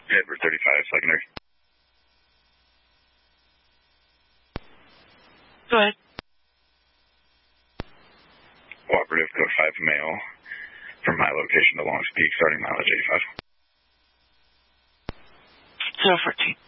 Edward 35, secondary. Go ahead. Cooperative code 5 mail from my location to Longs Peak, starting mileage 85. 014.